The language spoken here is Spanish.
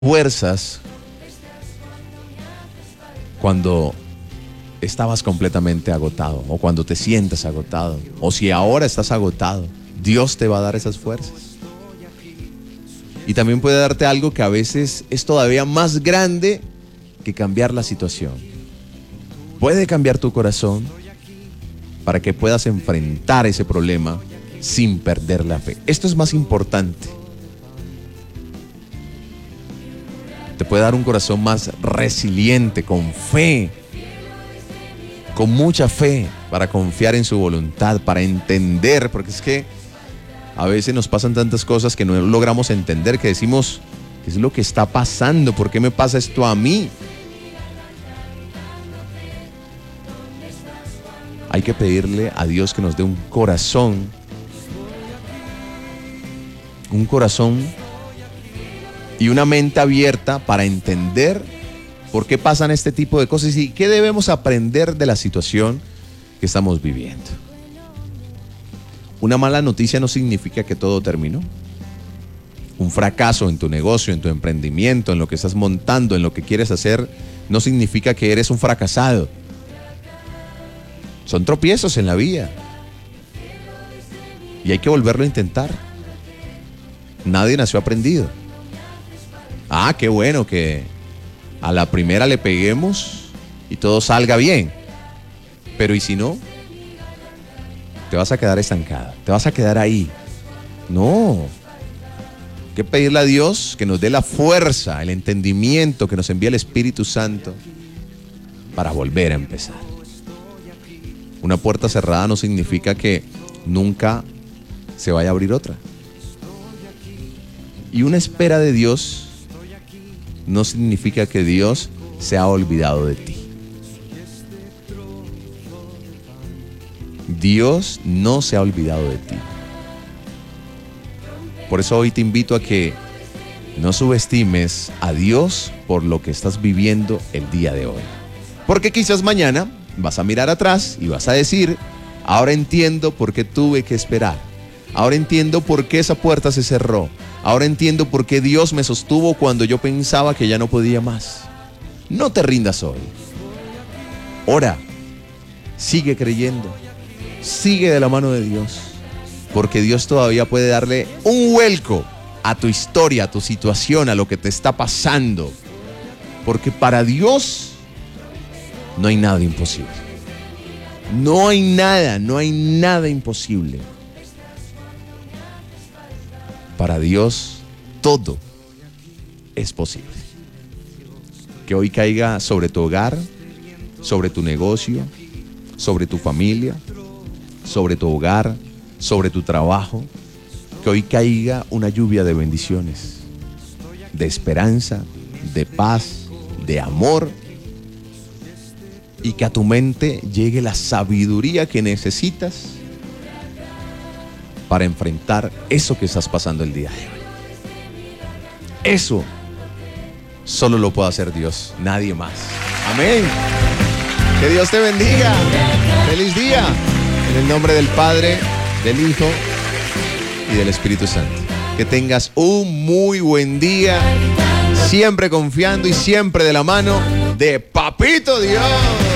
fuerzas cuando estabas completamente agotado o cuando te sientas agotado o si ahora estás agotado, Dios te va a dar esas fuerzas. Y también puede darte algo que a veces es todavía más grande que cambiar la situación. Puede cambiar tu corazón para que puedas enfrentar ese problema sin perder la fe. Esto es más importante. Te puede dar un corazón más resiliente, con fe, con mucha fe, para confiar en su voluntad, para entender, porque es que a veces nos pasan tantas cosas que no logramos entender, que decimos, ¿qué es lo que está pasando? ¿Por qué me pasa esto a mí? Hay que pedirle a Dios que nos dé un corazón y una mente abierta para entender por qué pasan este tipo de cosas y qué debemos aprender de la situación que estamos viviendo. Una mala noticia no significa que todo terminó. Un fracaso en tu negocio, en tu emprendimiento, en lo que estás montando, en lo que quieres hacer, no significa que eres un fracasado. Son tropiezos en la vida. Y hay que volverlo a intentar. Nadie nació aprendido. Ah, qué bueno que a la primera le peguemos y todo salga bien. Pero ¿y si no? Te vas a quedar estancada, te vas a quedar ahí. No. Hay que pedirle a Dios que nos dé la fuerza, el entendimiento, que nos envíe el Espíritu Santo para volver a empezar. Una puerta cerrada no significa que nunca se vaya a abrir otra. Y una espera de Dios no significa que Dios se ha olvidado de ti. Dios no se ha olvidado de ti. Por eso hoy te invito a que no subestimes a Dios por lo que estás viviendo el día de hoy. Porque quizás mañana vas a mirar atrás y vas a decir, ahora entiendo por qué tuve que esperar. Ahora entiendo por qué esa puerta se cerró. Ahora entiendo por qué Dios me sostuvo cuando yo pensaba que ya no podía más. No te rindas hoy. Ora. Sigue creyendo. Sigue de la mano de Dios. Porque Dios todavía puede darle un vuelco a tu historia, a tu situación, a lo que te está pasando. Porque para Dios no hay nada imposible. No hay nada imposible. Para Dios todo es posible. Que hoy caiga sobre tu hogar, sobre tu negocio, sobre tu familia, sobre tu hogar, sobre tu trabajo. Que hoy caiga una lluvia de bendiciones, de esperanza, de paz, de amor. Y que a tu mente llegue la sabiduría que necesitas para enfrentar eso que estás pasando el día de hoy. Eso solo lo puede hacer Dios, nadie más. Amén. Que Dios te bendiga. Feliz día. En el nombre del Padre, del Hijo y del Espíritu Santo. Que tengas un muy buen día. Siempre confiando y siempre de la mano de Papito Dios.